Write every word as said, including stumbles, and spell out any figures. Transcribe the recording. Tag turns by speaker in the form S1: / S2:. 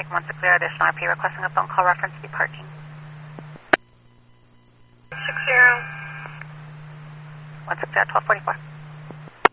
S1: Taking one six zero, additional R P requesting a phone call reference to parking.
S2: six zero.
S1: one six zero, twelve forty-four.